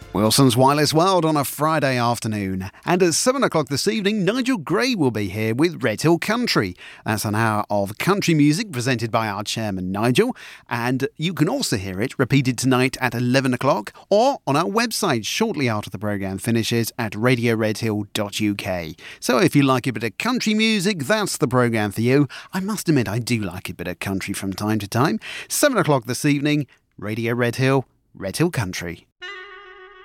Wilson's Wireless World on a Friday afternoon. And at 7 o'clock this evening, Nigel Gray will be here with Red Hill Country. That's an hour of country music presented by our chairman, Nigel. And you can also hear it repeated tonight at 11 o'clock or on our website shortly after the programme finishes at radioredhill.uk. So if you like a bit of country music, that's the programme for you. I must admit, I do like a bit of country from time to time. 7 o'clock this evening, Radio Red Hill, Red Hill Country.